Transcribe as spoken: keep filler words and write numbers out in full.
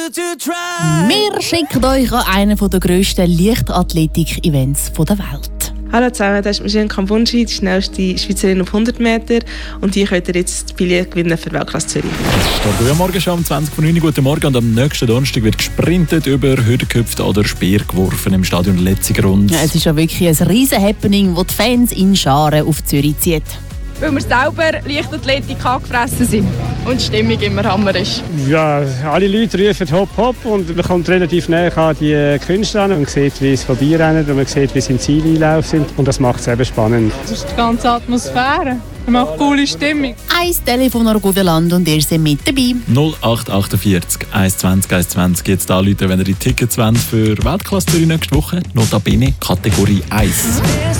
Wir schicken euch an einen der grössten Leichtathletik-Events der Welt. Hallo zusammen, das ist Michelle Kambunji, die schnellste Schweizerin auf hundert Meter. Und die könnt ihr jetzt das Billett gewinnen für Weltklasse Zürich. Das ist der Frühmorgen schon um zwanzig vor neun. Guten Morgen. Und am nächsten Donnerstag wird gesprintet, über Hürden gehüpft oder Speer geworfen im Stadion Letzigrund. Ja, es ist ja wirklich ein riesen Happening, das die Fans in Scharen auf Zürich zieht. Weil wir selber Leichtathletik angefressen sind und die Stimmung immer Hammer ist. Ja, alle Leute rufen Hopp Hopp und man kommt relativ näher an die Künstler an und sieht, wie sie vorbeirennen und man sieht, wie sie im Zieleinlauf sind und das macht es eben spannend. Das ist die ganze Atmosphäre. Man macht coole Stimmung. Ein Telefon nach Gudeland und ihr seid mit dabei. null acht achtundvierzig eins zwanzig eins zwanzig jetzt anrufen, wenn ihr die Tickets wollt für Weltklasse Zürich nächste Woche. Notabene Kategorie eins.